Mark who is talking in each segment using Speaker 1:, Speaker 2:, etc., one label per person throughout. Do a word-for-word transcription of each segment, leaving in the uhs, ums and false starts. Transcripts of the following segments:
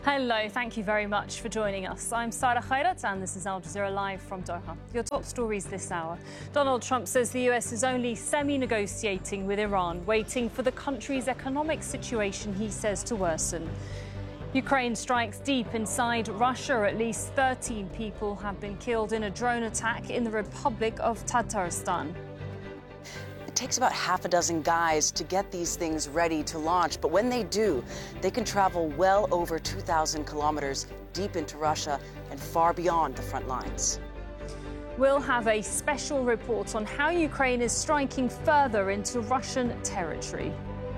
Speaker 1: Hello, thank you very much for joining us. I'm Sarah Khairat and this is Al Jazeera Live from Doha. Your top stories this hour. Donald Trump says the U S is only semi-negotiating with Iran, waiting for the country's economic situation, he says, to worsen. Ukraine strikes deep inside Russia. At least thirteen people have been killed in a drone attack in the Republic of Tatarstan.
Speaker 2: It takes about half a dozen guys to get these things ready to launch, but when they do, they can travel well over two thousand kilometers deep into Russia and far beyond the front lines.
Speaker 1: We'll have a special report on how Ukraine is striking further into Russian territory.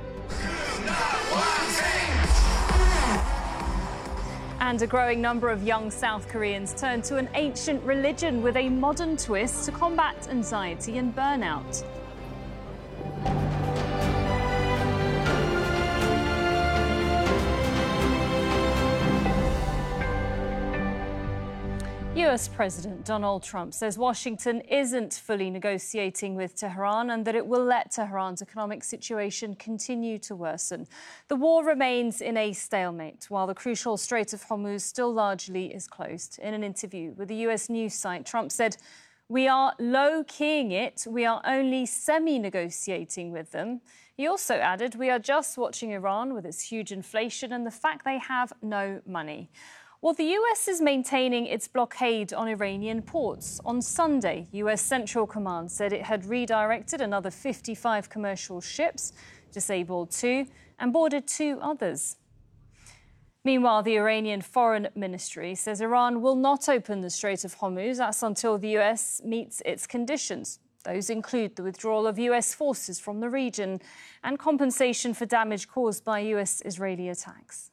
Speaker 1: And a growing number of young South Koreans turn to an ancient religion with a modern twist to combat anxiety and burnout. U S President Donald Trump says Washington isn't fully negotiating with Tehran and that it will let Tehran's economic situation continue to worsen. The war remains in a stalemate, while the crucial Strait of Hormuz still largely is closed. In an interview with the U S news site, Trump said, "We are low-keying it. We are only semi-negotiating with them." He also added, "We are just watching Iran with its huge inflation and the fact they have no money." Well, the U S is maintaining its blockade on Iranian ports. On Sunday, U S Central Command said it had redirected another fifty-five commercial ships, disabled two, and boarded two others. Meanwhile, the Iranian Foreign Ministry says Iran will not open the Strait of Hormuz. That's until the U S meets its conditions. Those include the withdrawal of U S forces from the region and compensation for damage caused by U S-Israeli attacks.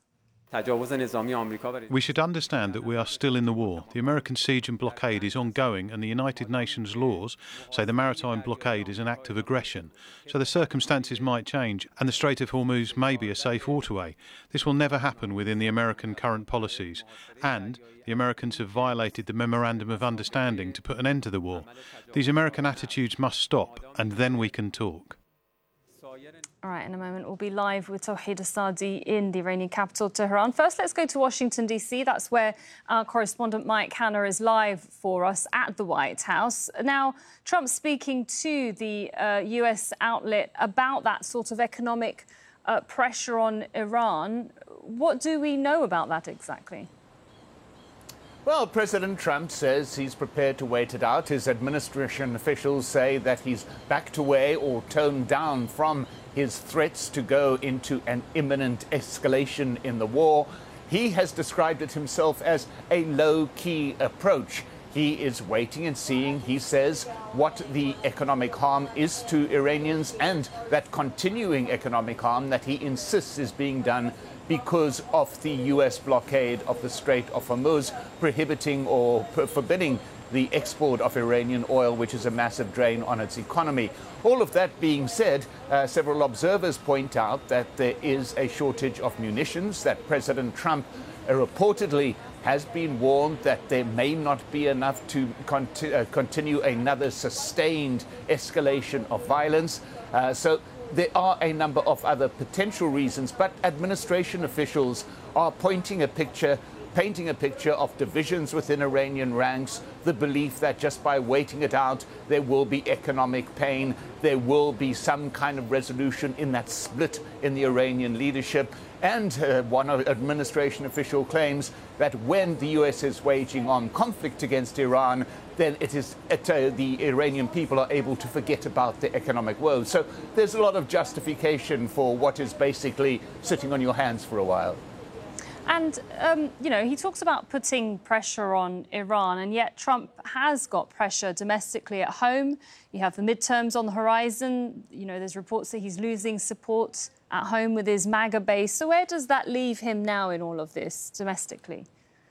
Speaker 3: We should understand that we are still in the war. The American siege and blockade is ongoing, and the United Nations laws say the maritime blockade is an act of aggression. So the circumstances might change, and the Strait of Hormuz may be a safe waterway. This will never happen within the American current policies. And the Americans have violated the Memorandum of Understanding to put an end to the war. These American attitudes must stop, and then we can talk.
Speaker 1: All right, in a moment, we'll be live with Tawhid Asadi in the Iranian capital, Tehran. First, let's go to Washington, D C. That's where our correspondent Mike Hanna is live for us at the White House. Now, Trump speaking to the uh, U S outlet about that sort of economic uh, pressure on Iran. What do we know about that exactly?
Speaker 4: Well, President Trump says he's prepared to wait it out. His administration officials say that he's backed away or toned down from his threats to go into an imminent escalation in the war. He has described it himself as a low-key approach. He is waiting and seeing, he says, what the economic harm is to Iranians and that continuing economic harm that he insists is being done because of the U S blockade of the Strait of Hormuz, prohibiting or forbidding the export of Iranian oil, which is a massive drain on its economy. All of that being said, uh, several observers point out that there is a shortage of munitions, that President Trump uh, reportedly has been warned that there may not be enough to conti uh, continue another sustained escalation of violence. Uh, so there are a number of other potential reasons, but administration officials are pointing a picture, painting a picture of divisions within Iranian ranks, the belief that just by waiting it out, there will be economic pain, there will be some kind of resolution in that split in the Iranian leadership. And uh, one administration official claims that when the U S is waging on conflict against Iran, then it is it, uh, the Iranian people are able to forget about the economic woes. So there's a lot of justification for what is basically sitting on your hands for a while.
Speaker 1: And, um, you know, he talks about putting pressure on Iran, and yet Trump has got pressure domestically at home. You have the midterms on the horizon. You know, there's reports that he's losing support at home with his MAGA base. So where does that leave him now in all of this domestically?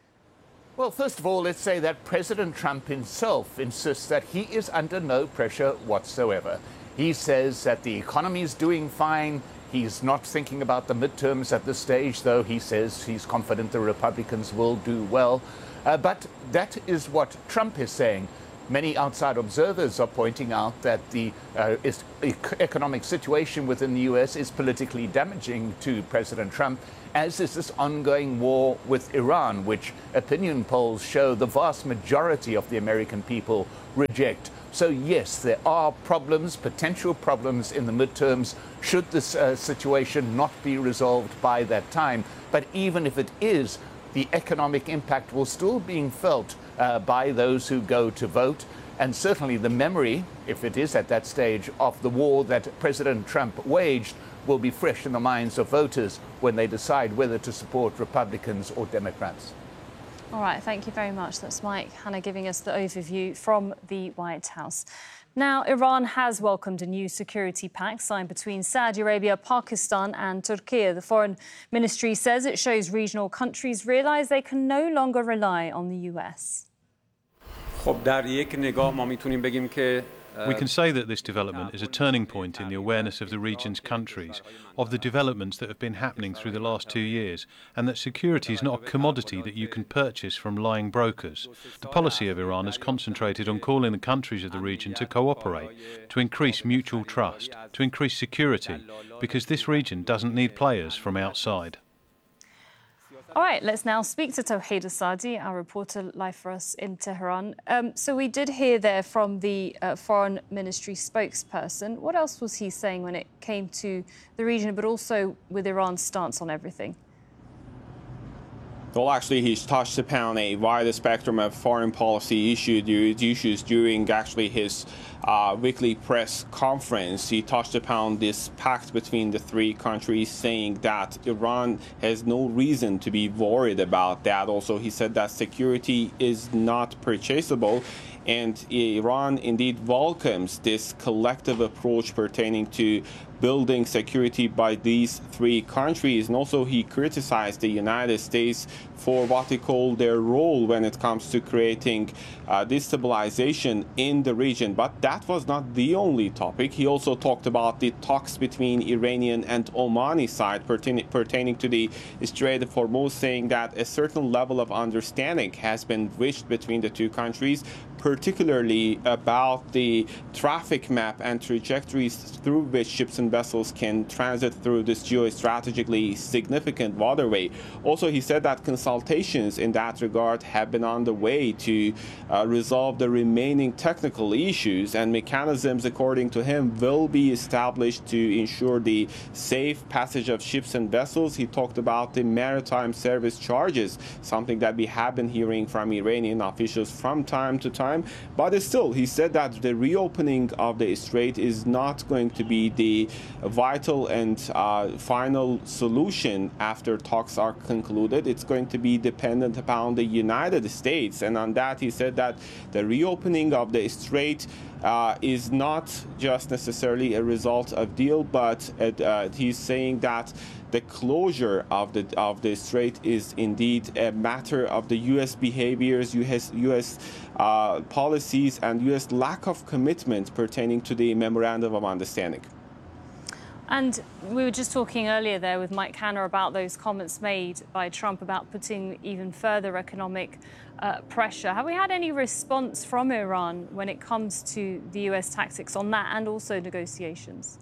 Speaker 4: Well, first of all, let's say that President Trump himself insists that he is under no pressure whatsoever. He says that the economy is doing fine. He's not thinking about the midterms at this stage, though he says he's confident the Republicans will do well. Uh, but that is what Trump is saying. many outside observers are pointing out that the uh, is, economic situation within the U S is politically damaging to President Trump, as is this ongoing war with Iran, which opinion polls show the vast majority of the American people reject. So yes, there are problems, potential problems in the midterms, should this uh, situation not be resolved by that time. But even if it is, the economic impact will still be felt uh, by those who go to vote. And certainly the memory, if it is at that stage, of the war that President Trump waged will be fresh in the minds of voters when they decide whether to support Republicans or Democrats.
Speaker 1: All right, thank you very much. That's Mike Hanna giving us the overview from the White House. Now, Iran has welcomed a new security pact signed between Saudi Arabia, Pakistan and Turkey. The Foreign Ministry says it shows regional countries realise they can no longer rely on the U S.
Speaker 3: We can say that this development is a turning point in the awareness of the region's countries of the developments that have been happening through the last two years, and that security is not a commodity that you can purchase from lying brokers. The policy of Iran has concentrated on calling the countries of the region to cooperate, to increase mutual trust, to increase security, because this region doesn't need players from outside.
Speaker 1: All right, let's now speak to Tawhid Asadi, our reporter live for us in Tehran. Um, so we did hear there from the uh, Foreign Ministry spokesperson. What else was he saying when it came to the region, but also with Iran's stance on everything?
Speaker 5: Well, actually, he's touched upon a wide spectrum of foreign policy issues during actually his uh, weekly press conference. He touched upon this pact between the three countries, saying that Iran has no reason to be worried about that. Also, he said that security is not purchasable, and Iran indeed welcomes this collective approach pertaining to building security by these three countries. And also he criticized the United States for what he called their role when it comes to creating uh, destabilization in the region. But that was not the only topic. He also talked about the talks between Iranian and Omani side pertaining, pertaining to the Strait of Hormuz, saying that a certain level of understanding has been reached between the two countries, particularly about the traffic map and trajectories through which ships and vessels can transit through this geostrategically significant waterway. Also, he said that consultations in that regard have been on the way to uh, resolve the remaining technical issues, and mechanisms, according to him, will be established to ensure the safe passage of ships and vessels. He talked about the maritime service charges, something that we have been hearing from Iranian officials from time to time. But still, he said that the reopening of the strait is not going to be the vital and uh, final solution after talks are concluded. It's going to be dependent upon the United States. And on that, he said that the reopening of the strait uh, is not just necessarily a result of deal, but it, uh, he's saying that the closure of the of the strait is indeed a matter of the U S behaviors, U S U S uh, policies, and U S lack of commitment pertaining to the memorandum of understanding.
Speaker 1: And we were just talking earlier there with Mike Hanna about those comments made by Trump about putting even further economic uh, pressure. Have we had any response from Iran when it comes to the U S tactics on that and also negotiations?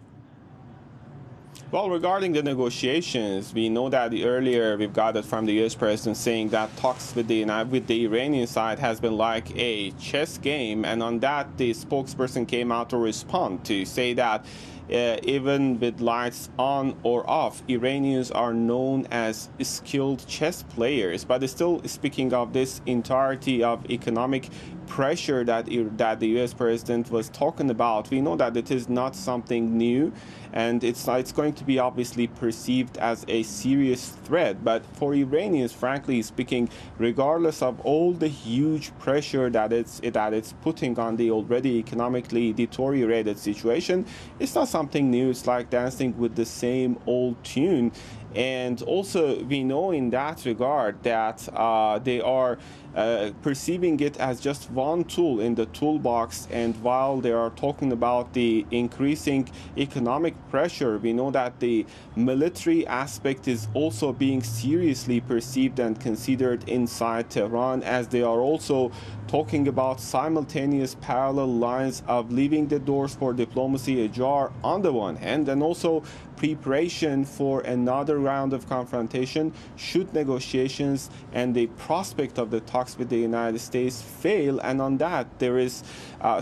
Speaker 5: Well, regarding the negotiations, we know that earlier we've got it from the U S president saying that talks with the with the Iranian side has been like a chess game, and on that the spokesperson came out to respond to say that Uh, even with lights on or off, Iranians are known as skilled chess players. But still, speaking of this entirety of economic pressure that that the U S president was talking about, we know that it is not something new, and it's it's going to be obviously perceived as a serious threat. But for Iranians, frankly speaking, regardless of all the huge pressure that it's that it's putting on the already economically deteriorated situation, it's not something new. It's like dancing with the same old tune. And also, we know in that regard that uh, they are uh, perceiving it as just one tool in the toolbox. And while they are talking about the increasing economic pressure, we know that the military aspect is also being seriously perceived and considered inside Tehran, as they are also talking about simultaneous parallel lines of leaving the doors for diplomacy ajar on the one hand, and also preparation for another round of confrontation should negotiations and the prospect of the talks with the United States fail. And on that, there is uh,